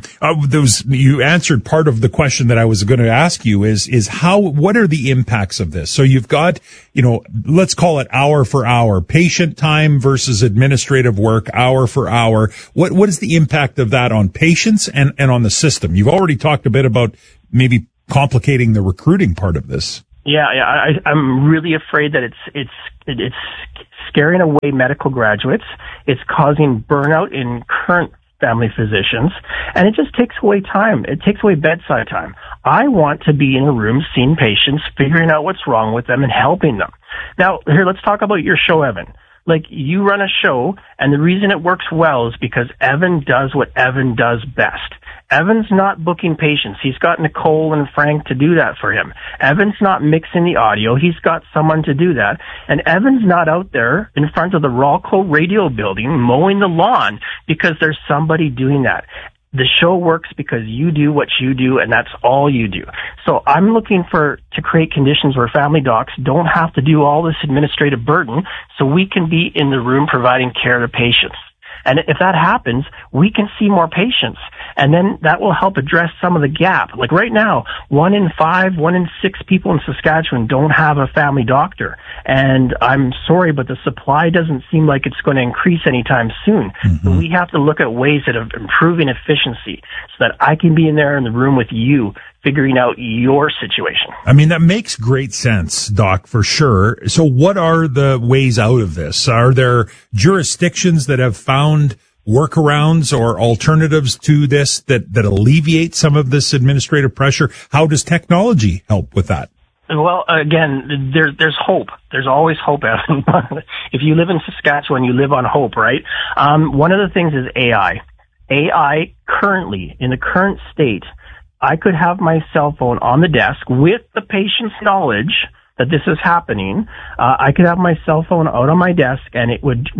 S9: You answered part of the question that I was going to ask you is what are the impacts of this? So you've got, let's call it hour for hour, patient time versus administrative work, hour for hour. What is the impact of that on patients and on the system? You've already talked a bit about maybe complicating the recruiting part of this.
S10: Yeah, I'm really afraid that it's scaring away medical graduates. It's causing burnout in current family physicians, and it just takes away time. It takes away bedside time. I want to be in a room seeing patients, figuring out what's wrong with them and helping them. Now, here, let's talk about your show, Evan. Like, you run a show, and the reason it works well is because Evan does what Evan does best. Evan's not booking patients. He's got Nicole and Frank to do that for him. Evan's not mixing the audio. He's got someone to do that. And Evan's not out there in front of the Rawco radio building mowing the lawn because there's somebody doing that. The show works because you do what you do, and that's all you do. So I'm looking to create conditions where family docs don't have to do all this administrative burden so we can be in the room providing care to patients. And if that happens, we can see more patients. And then that will help address some of the gap. Like right now, 1 in 5, 1 in 6 people in Saskatchewan don't have a family doctor. And I'm sorry, but the supply doesn't seem like it's going to increase anytime soon. Mm-hmm. So we have to look at ways of improving efficiency so that I can be in there in the room with you, figuring out your situation.
S9: I mean, that makes great sense, Doc, for sure. So what are the ways out of this? Are there jurisdictions that have found workarounds or alternatives to this that alleviate some of this administrative pressure? How does technology help with that?
S10: Well, again, there's hope. There's always hope, Evan. If you live in Saskatchewan, you live on hope, right? One of the things is AI. AI currently, in the current state, I could have my cell phone on the desk with the patient's knowledge that this is happening. I could have my cell phone out on my desk and it would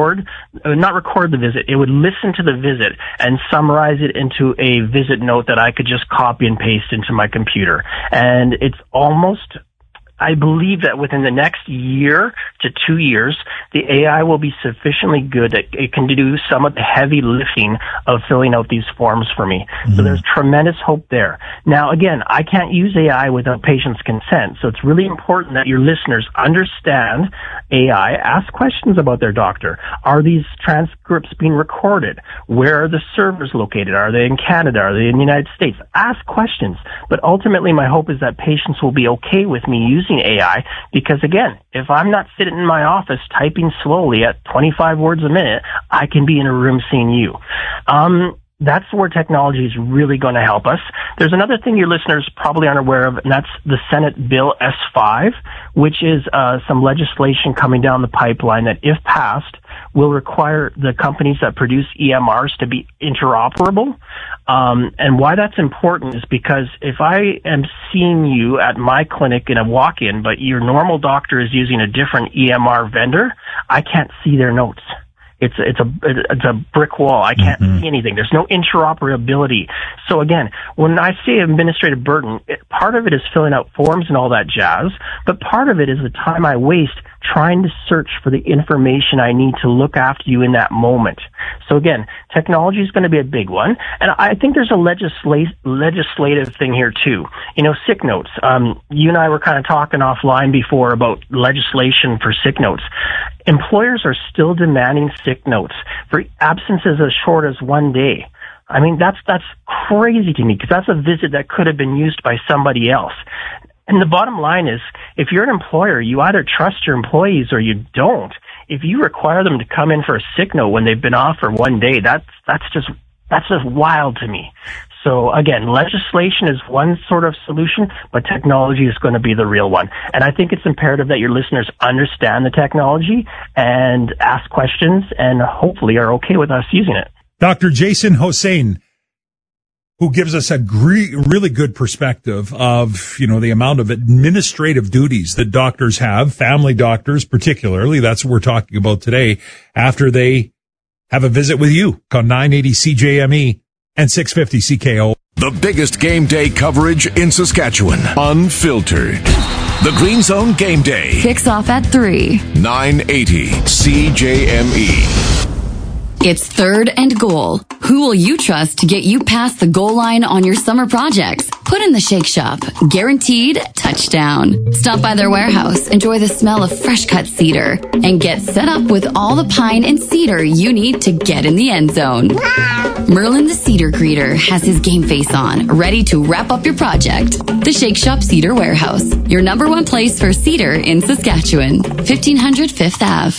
S10: not record the visit, it would listen to the visit and summarize it into a visit note that I could just copy and paste into my computer. And it's almost, I believe that within the next year to 2 years, the AI will be sufficiently good that it can do some of the heavy lifting of filling out these forms for me. Mm-hmm. So there's tremendous hope there. Now, again, I can't use AI without patient's consent, so it's really important that your listeners understand AI, ask questions about their doctor. Are these transcripts being recorded? Where are the servers located? Are they in Canada? Are they in the United States? Ask questions. But ultimately, my hope is that patients will be okay with me using AI, because again, if I'm not sitting in my office typing slowly at 25 words a minute, I can be in a room seeing you. That's where technology is really going to help us. There's another thing your listeners probably aren't aware of, and that's the Senate Bill S5, which is some legislation coming down the pipeline that, if passed, will require the companies that produce EMRs to be interoperable. And why that's important is because if I am seeing you at my clinic in a walk-in, but your normal doctor is using a different EMR vendor, I can't see their notes. It's a brick wall. I can't see anything. There's no interoperability. So again, when I say administrative burden, part of it is filling out forms and all that jazz, but part of it is the time I waste trying to search for the information I need to look after you in that moment. So again, technology is going to be a big one. And I think there's a legislative thing here too. Sick notes. You and I were kind of talking offline before about legislation for sick notes. Employers are still demanding sick notes for absences as short as 1 day. I mean, that's crazy to me, because that's a visit that could have been used by somebody else. And the bottom line is, if you're an employer, you either trust your employees or you don't. If you require them to come in for a sick note when they've been off for 1 day, that's just wild to me. So again, legislation is one sort of solution, but technology is going to be the real one. And I think it's imperative that your listeners understand the technology and ask questions and hopefully are okay with us using it.
S9: Dr. Jason Hosein, who gives us a really good perspective of, the amount of administrative duties that doctors have, family doctors particularly. That's what we're talking about today, after they have a visit with you on 980 CJME and 650 CKO.
S1: The biggest game day coverage in Saskatchewan, unfiltered. The Green Zone Game Day
S22: Kicks off at 3.
S1: 980 CJME.
S22: It's 3rd and goal. Who will you trust to get you past the goal line on your summer projects? Put in the Shake Shop. Guaranteed touchdown. Stop by their warehouse, enjoy the smell of fresh cut cedar, and get set up with all the pine and cedar you need to get in the end zone. Merlin the Cedar Greeter has his game face on, ready to wrap up your project. The Shake Shop Cedar Warehouse, your number one place for cedar in Saskatchewan. 1500 5th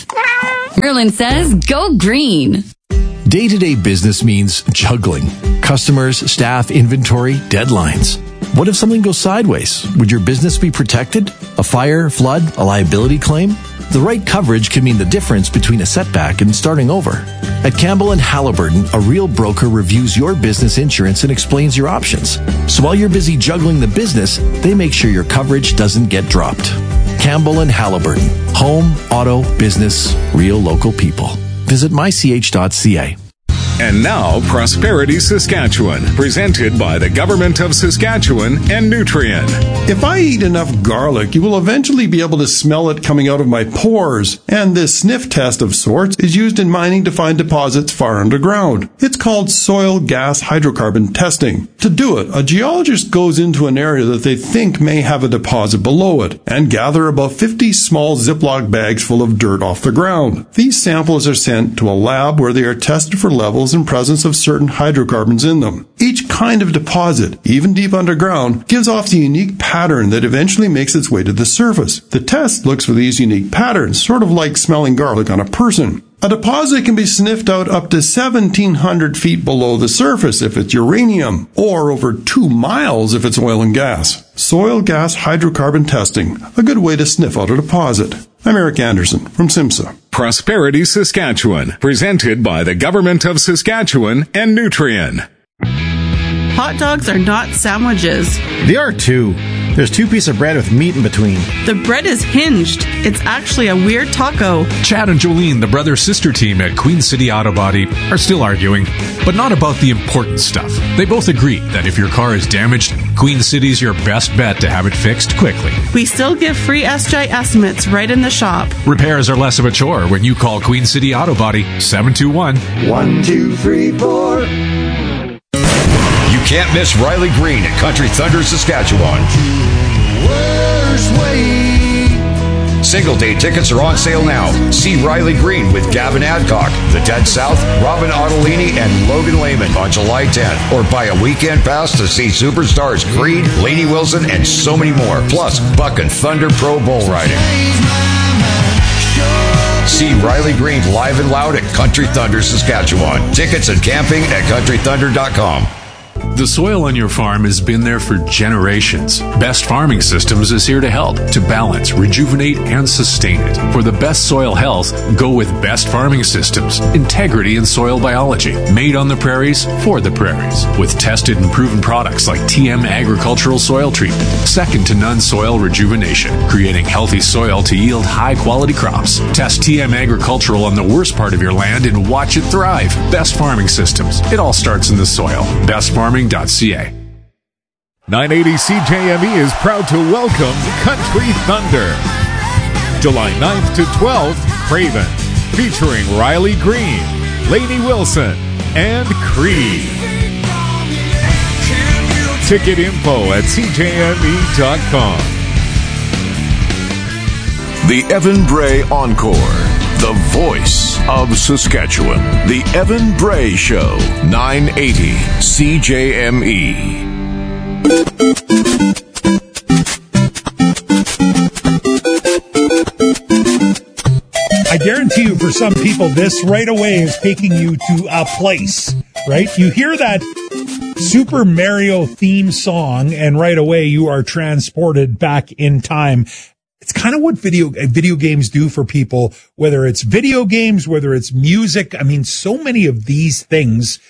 S22: Ave. Merlin says, go green.
S3: Day-to-day business means juggling. Customers, staff, inventory, deadlines. What if something goes sideways? Would your business be protected? A fire, flood, a liability claim? The right coverage can mean the difference between a setback and starting over. At Campbell & Halliburton, a real broker reviews your business insurance and explains your options. So while you're busy juggling the business, they make sure your coverage doesn't get dropped. Campbell & Halliburton. Home, auto, business, real local people. Visit mych.ca.
S16: And now, Prosperity Saskatchewan, presented by the Government of Saskatchewan and Nutrien.
S11: If I eat enough garlic, you will eventually be able to smell it coming out of my pores. And this sniff test of sorts is used in mining to find deposits far underground. It's called soil gas hydrocarbon testing. To do it, a geologist goes into an area that they think may have a deposit below it and gather about 50 small Ziploc bags full of dirt off the ground. These samples are sent to a lab where they are tested for levels and presence of certain hydrocarbons in them. Each kind of deposit, even deep underground, gives off the unique pattern that eventually makes its way to the surface. The test looks for these unique patterns, sort of like smelling garlic on a person. A deposit can be sniffed out up to 1,700 feet below the surface if it's uranium, or over 2 miles if it's oil and gas. Soil gas hydrocarbon testing, a good way to sniff out a deposit. I'm Eric Anderson from SIMSA.
S16: Prosperity Saskatchewan, presented by the Government of Saskatchewan and Nutrien.
S12: Hot dogs are not sandwiches.
S13: They are too. There's 2 pieces of bread with meat in between.
S12: The bread is hinged. It's actually a weird taco.
S16: Chad and Jolene, the brother-sister team at Queen City Auto Body, are still arguing, but not about the important stuff. They both agree that if your car is damaged, Queen City's your best bet to have it fixed quickly.
S12: We still give free SGI estimates right in the shop.
S16: Repairs are less of a chore when you call Queen City Auto Body 721-1234.
S14: You can't miss Riley Green at Country Thunder, Saskatchewan. Single-day tickets are on sale now. See Riley Green with Gavin Adcock, The Dead South, Robin Ottolini, and Logan Lehman on July 10th. Or buy a weekend pass to see superstars Creed, Lainey Wilson, and so many more. Plus, Buck and Thunder Pro Bull Riding. See Riley Green live and loud at Country Thunder, Saskatchewan. Tickets and camping at countrythunder.com.
S16: The soil on your farm has been there for generations. Best Farming Systems is here to help, to balance, rejuvenate, and sustain it. For the best soil health, go with Best Farming Systems. Integrity in soil biology. Made on the prairies, for the prairies. With tested and proven products like TM Agricultural Soil Treatment. Second to none soil rejuvenation. Creating healthy soil to yield high-quality crops. Test TM Agricultural on the worst part of your land and watch it thrive. Best Farming Systems. It all starts in the soil. BestFarming.ca.
S15: 980 CJME is proud to welcome Country Thunder. July 9th to 12th, Craven, featuring Riley Green, Lainey Wilson, and Creed. Ticket info at CJME.com.
S1: The Evan Bray Encore. The voice of Saskatchewan. The Evan Bray Show. 980 CJME.
S9: I guarantee you, for some people, this right away is taking you to a place, right? You hear that Super Mario theme song, and right away you are transported back in time. It's kind of what video games do for people, whether it's video games, whether it's music. I mean, so many of these things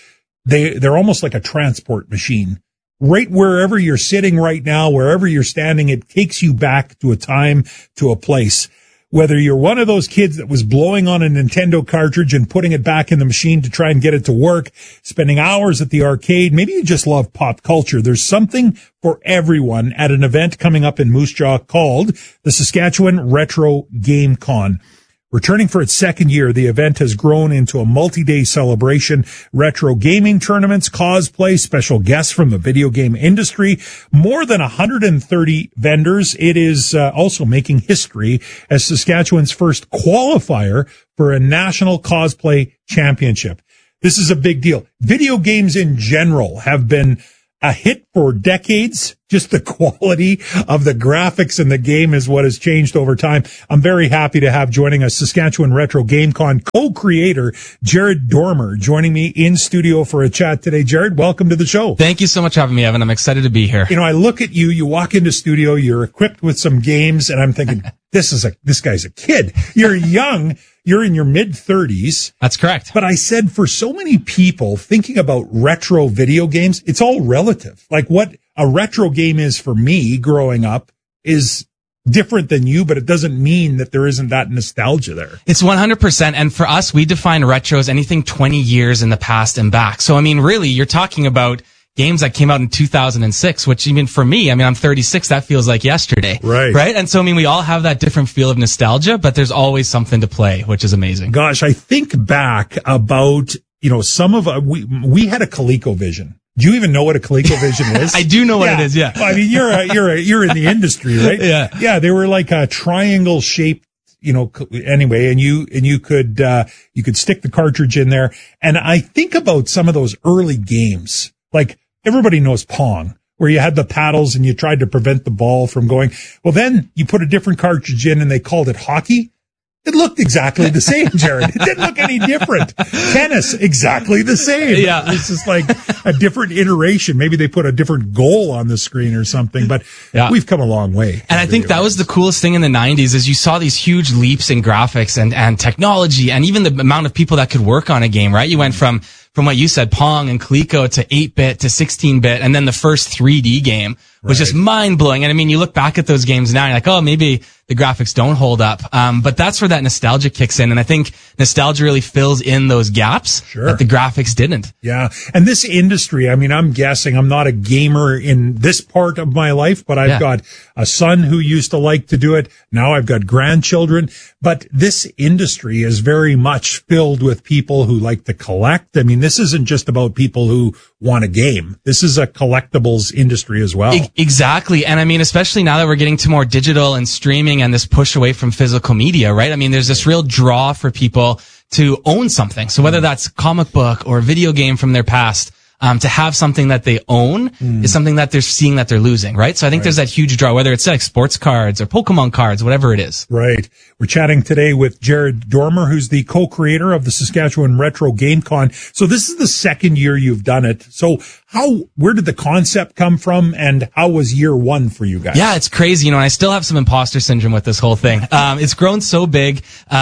S9: they're almost like a transport machine. Right wherever you're sitting right now, wherever you're standing, it takes you back to a time, to a place. Whether you're one of those kids that was blowing on a Nintendo cartridge and putting it back in the machine to try and get it to work, spending hours at the arcade, maybe you just love pop culture. There's something for everyone at an event coming up in Moose Jaw called the Saskatchewan Retro Game Con. Returning for its second year, the event has grown into a multi-day celebration, retro gaming tournaments, cosplay, special guests from the video game industry, more than 130 vendors. It is also making history as Saskatchewan's first qualifier for a national cosplay championship. This is a big deal. Video games in general have been a hit for decades. Just the quality of the graphics in the game is what has changed over time. I'm very happy to have joining us Saskatchewan Retro Game Con co-creator Jared Dormer joining me in studio for a chat today. Jared, welcome to the show.
S6: Thank you so much for having me, Evan. I'm excited to be here.
S9: You know, I look at you, you walk into studio, you're equipped with some games, and I'm thinking, this guy's a kid. You're young. You're in your mid-30s.
S6: That's correct.
S9: But I said for so many people thinking about retro video games, it's all relative. Like what a retro game is for me growing up is different than you, but it doesn't mean that there isn't that nostalgia there.
S6: It's 100%. And for us, we define retro as anything 20 years in the past and back. So, I mean, really, you're talking about games that came out in 2006, which even for me, I mean, I'm 36, that feels like yesterday. Right? And so, I mean, we all have that different feel of nostalgia, but there's always something to play, which is amazing.
S9: Gosh, I think back about, you know, some of, we had a ColecoVision. Do you even know what a ColecoVision is?
S6: I do know what it is, yeah.
S9: Well, I mean, you're in the industry, right?
S6: Yeah.
S9: Yeah, they were like a triangle shaped, you know, anyway, and you could stick the cartridge in there. And I think about some of those early games, like everybody knows Pong, where you had the paddles and you tried to prevent the ball from going. Well, then you put a different cartridge in and they called it hockey. It looked exactly the same, Jared. It didn't look any different. Tennis, exactly the same.
S6: Yeah.
S9: It's just like a different iteration. Maybe they put a different goal on the screen or something, but we've come a long way.
S6: And I think that was the coolest thing in the 90s is you saw these huge leaps in graphics and technology and even the amount of people that could work on a game, right? You went from what you said, Pong and Coleco to 8-bit to 16-bit, and then the first 3D game was just mind-blowing. And I mean, you look back at those games now, and you're like, oh, maybe the graphics don't hold up. But that's where that nostalgia kicks in. And I think nostalgia really fills in those gaps that the graphics didn't.
S9: Yeah. And this industry, I mean, I'm guessing I'm not a gamer in this part of my life, but I've got a son who used to like to do it. Now I've got grandchildren. But this industry is very much filled with people who like to collect. I mean, this isn't just about people who want a game. This is a collectibles industry as well.
S6: Exactly. And I mean, especially now that we're getting to more digital and streaming and this push away from physical media, right? I mean, there's this real draw for people to own something. So whether that's comic book or video game from their past, to have something that they own is something that they're seeing that they're losing, right? So I think there's that huge draw, whether it's like sports cards or Pokemon cards, whatever it is.
S9: Right. We're chatting today with Jared Dormer, who's the co-creator of the Saskatchewan Retro Game Con. So this is the second year you've done it. So where did the concept come from and how was year one for you guys?
S6: Yeah, it's crazy. You know, and I still have some imposter syndrome with this whole thing. It's grown so big.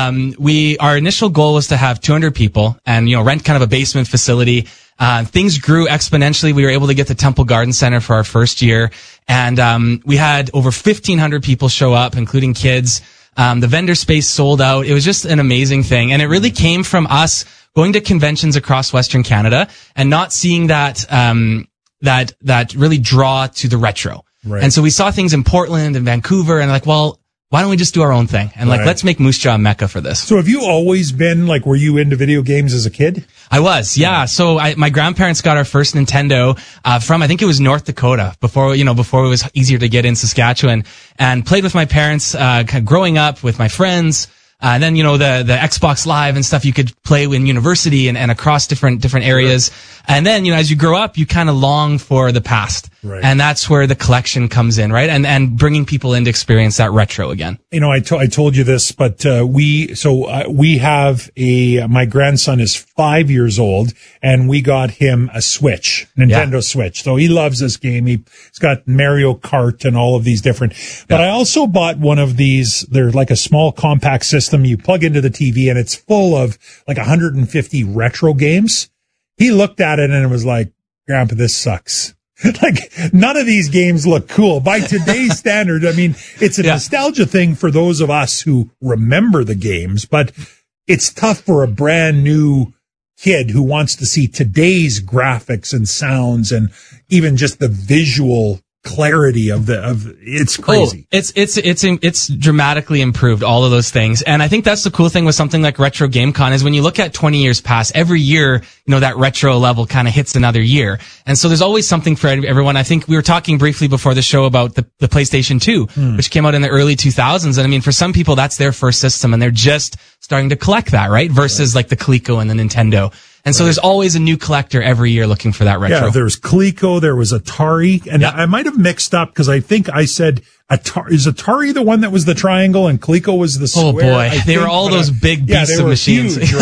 S6: Our initial goal was to have 200 people and, you know, rent kind of a basement facility. Things grew exponentially. We were able to get the Temple Garden Center for our first year. And, we had over 1,500 people show up, including kids. The vendor space sold out. It was just an amazing thing. And it really came from us going to conventions across Western Canada and not seeing that really draw to the retro. Right. And so we saw things in Portland and Vancouver and like, well, why don't we just do our own thing? And let's make Moose Jaw a mecca for this.
S9: So have you always been were you into video games as a kid?
S6: I was, yeah. So my grandparents got our first Nintendo, from, I think it was North Dakota before it was easier to get in Saskatchewan, and played with my parents, kind of growing up with my friends. And then, you know, the Xbox Live and stuff you could play in university and across different areas. Sure. And then, you know, as you grow up, you kind of long for the past. Right. And that's where the collection comes in, right? And bringing people in to experience that retro again.
S9: You know, I told you this, but, we have my grandson is 5 years old and we got him a Switch, Nintendo Switch. So he loves this game. He's got Mario Kart and all of these different, but I also bought one of these. They're like a small compact system. You plug into the TV and it's full of like 150 retro games. He looked at it and it was like, Grandpa, this sucks. Like, none of these games look cool by today's standard. I mean, it's a nostalgia thing for those of us who remember the games, but it's tough for a brand new kid who wants to see today's graphics and sounds and even just the visual clarity of it's crazy.
S6: It's dramatically improved, all of those things. And I think that's the cool thing with something like Retro GameCon is when you look at 20 years past, every year, that retro level kind of hits another year. And so there's always something for everyone. I think we were talking briefly before the show about the PlayStation 2, which came out in the early 2000s. And I mean, for some people, that's their first system and they're just starting to collect that, right? Versus like the Coleco and the Nintendo. And so there's always a new collector every year looking for that retro.
S9: Yeah, there was Coleco, there was Atari, and I might have mixed up because I think I said Atari. Is Atari the one that was the triangle and Coleco was the square?
S6: Oh boy, they were all those big beasts of machines.
S9: Huge, right?